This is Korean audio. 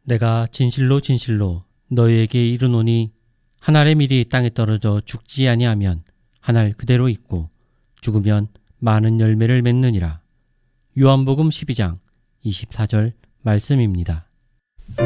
내가 진실로 진실로 너희에게 이르노니 한 알의 밀이 땅에 떨어져 죽지 아니하면 한 알 그대로 있고 죽으면 많은 열매를 맺느니라. 요한복음 12장 24절 말씀입니다.